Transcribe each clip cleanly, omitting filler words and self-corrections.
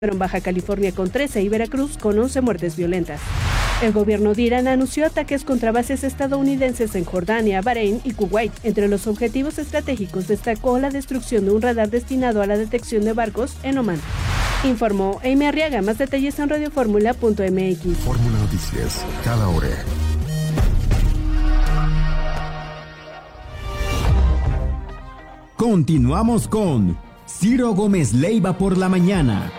en Baja California con 13 y Veracruz con 11 muertes violentas. El gobierno de Irán anunció ataques contra bases estadounidenses en Jordania, Bahrein y Kuwait. Entre los objetivos estratégicos destacó la destrucción de un radar destinado a la detección de barcos en Omán. Informó Amy Arriaga. Más detalles en radioformula.mx. Fórmula Noticias, cada hora. Continuamos con Ciro Gómez Leiva por la mañana.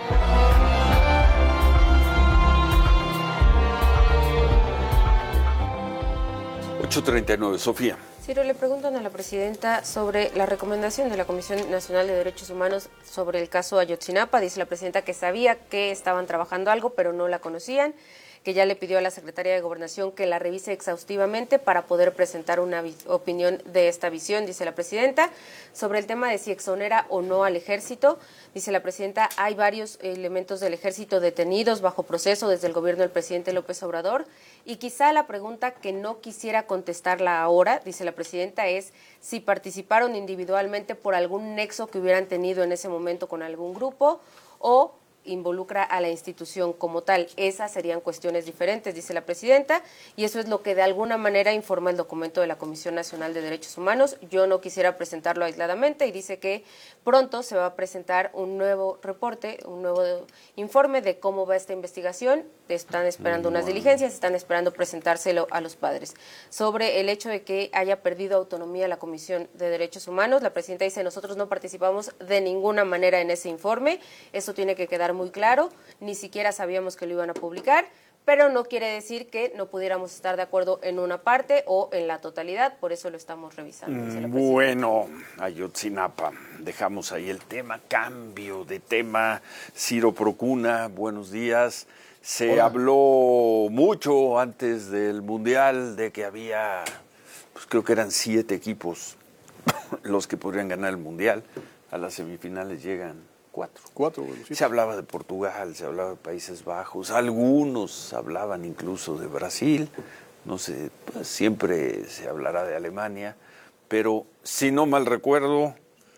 Sofía. Ciro, le preguntan a la presidenta sobre la recomendación de la Comisión Nacional de Derechos Humanos sobre el caso Ayotzinapa. Dice la presidenta que sabía que estaban trabajando algo, pero no la conocían, que ya le pidió a la Secretaría de Gobernación que la revise exhaustivamente para poder presentar una opinión de esta visión, dice la presidenta. Sobre el tema de si exonera o no al ejército, dice la presidenta, hay varios elementos del ejército detenidos bajo proceso desde el gobierno del presidente López Obrador, y quizá la pregunta que no quisiera contestarla ahora, dice la presidenta, es si participaron individualmente por algún nexo que hubieran tenido en ese momento con algún grupo o involucra a la institución como tal. Esas serían cuestiones diferentes, dice la presidenta, y eso es lo que de alguna manera informa el documento de la Comisión Nacional de Derechos Humanos. Yo no quisiera presentarlo aisladamente y dice que pronto se va a presentar un nuevo reporte, un nuevo informe de cómo va esta investigación. Están esperando unas diligencias, están esperando presentárselo a los padres. Sobre el hecho de que haya perdido autonomía la Comisión de Derechos Humanos, la presidenta dice, nosotros no participamos de ninguna manera en ese informe, eso tiene que quedar muy claro, ni siquiera sabíamos que lo iban a publicar, pero no quiere decir que no pudiéramos estar de acuerdo en una parte o en la totalidad, por eso lo estamos revisando. Bueno, Ayotzinapa, dejamos ahí el tema, cambio de tema. Ciro Procuna, buenos días. Se habló mucho antes del Mundial de que había, pues creo que eran 7 equipos los que podrían ganar el Mundial. A las semifinales llegan 4. Bueno, sí. Se hablaba de Portugal, se hablaba de Países Bajos, algunos hablaban incluso de Brasil, no sé, pues siempre se hablará de Alemania, pero si no mal recuerdo,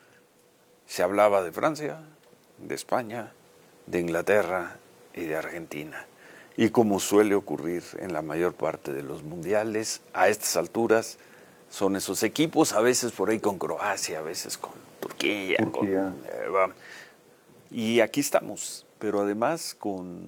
se hablaba de Francia, de España, de Inglaterra y de Argentina. Y como suele ocurrir en la mayor parte de los mundiales, a estas alturas son esos equipos, a veces por ahí con Croacia, a veces con Turquía. Y aquí estamos, pero además con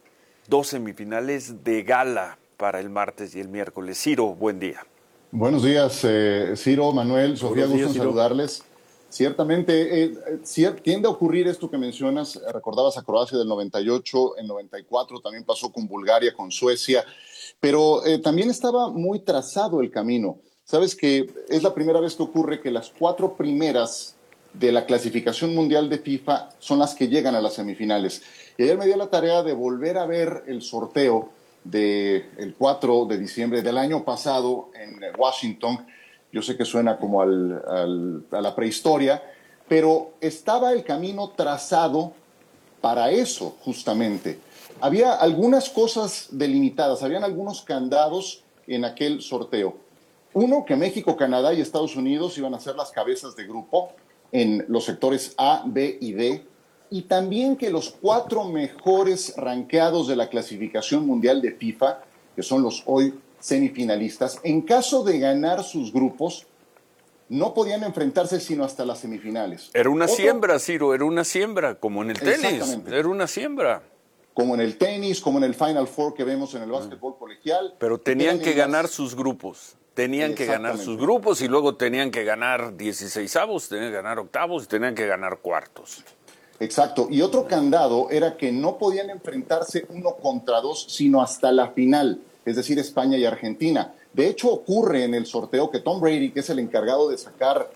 2 semifinales de gala para el martes y el miércoles. Ciro, buen día. Buenos días, Ciro, Manuel, Sofía, gusto en saludarles. Ciertamente, tiende a ocurrir esto que mencionas, recordabas a Croacia del 98, en 94 también pasó con Bulgaria, con Suecia, pero también estaba muy trazado el camino. Sabes que es la primera vez que ocurre que las 4 primeras de la clasificación mundial de FIFA son las que llegan a las semifinales. Y ayer me dio la tarea de volver a ver el sorteo del 4 de diciembre del año pasado en Washington. Yo sé que suena como a la prehistoria, pero estaba el camino trazado para eso, justamente. Había algunas cosas delimitadas, habían algunos candados en aquel sorteo. Uno, que México, Canadá y Estados Unidos iban a ser las cabezas de grupo en los sectores A, B y D, y también que los 4 mejores rankeados de la clasificación mundial de FIFA, que son los hoy semifinalistas, en caso de ganar sus grupos, no podían enfrentarse sino hasta las semifinales. Era una siembra, Ciro, era una siembra, como en el tenis, era una siembra. Como en el tenis, como en el Final Four que vemos en el básquetbol colegial. Pero tenían que ganar sus grupos. Tenían que ganar sus grupos y luego tenían que ganar 16avos, tenían que ganar octavos y tenían que ganar cuartos. Exacto. Y otro candado era que no podían enfrentarse 1 contra 2, sino hasta la final, es decir, España y Argentina. De hecho, ocurre en el sorteo que Tom Brady, que es el encargado de sacar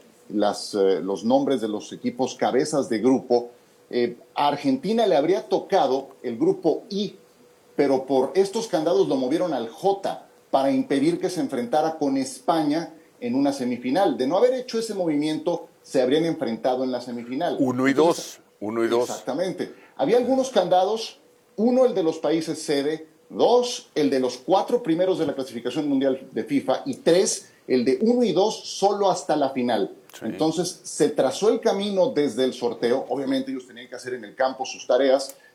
los nombres de los equipos cabezas de grupo, a Argentina le habría tocado el grupo I, pero por estos candados lo movieron al J, para impedir que se enfrentara con España en una semifinal. De no haber hecho ese movimiento, se habrían enfrentado en la semifinal. 1 y 2. Exactamente. Había algunos candados, 1 el de los países sede, 2 el de los 4 primeros de la clasificación mundial de FIFA y 3 el de 1 y 2 solo hasta la final. Sí. Entonces se trazó el camino desde el sorteo, obviamente ellos tenían que hacer en el campo sus tareas,